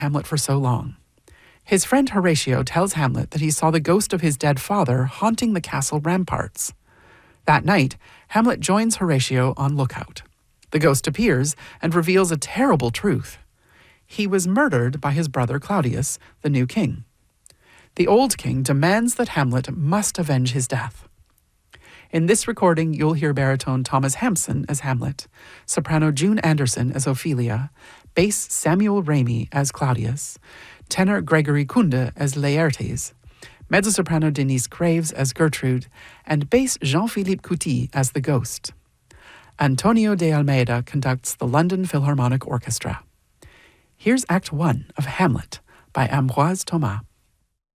Hamlet for so long. His friend Horatio tells Hamlet that he saw the ghost of his dead father haunting the castle ramparts. That night, Hamlet joins Horatio on lookout. The ghost appears and reveals a terrible truth. He was murdered by his brother Claudius, the new king. The old king demands that Hamlet must avenge his death. In this recording, you'll hear baritone Thomas Hampson as Hamlet, soprano June Anderson as Ophelia, bass Samuel Ramey as Claudius, tenor Gregory Kunde as Laertes, mezzo-soprano Denise Graves as Gertrude, and bass Jean-Philippe Couty as the ghost. Antonio de Almeida conducts the London Philharmonic Orchestra. Here's Act 1 of Hamlet by Ambroise Thomas.